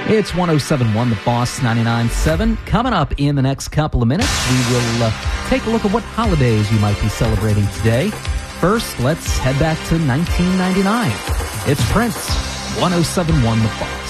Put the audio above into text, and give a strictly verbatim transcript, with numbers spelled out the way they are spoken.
It's one oh seven point one The Boss ninety-nine point seven. Coming up in the next couple of minutes, we will uh, take a look at what holidays you might be celebrating today. First, let's head back to nineteen ninety-nine. It's Prince, one oh seven point one The Boss.